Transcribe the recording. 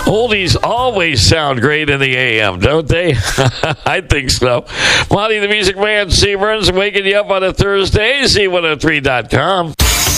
Oldies always sound great in the AM, don't they? I think so. Monty the Music Man, Seaburns, waking you up on a Thursday, Z103.com.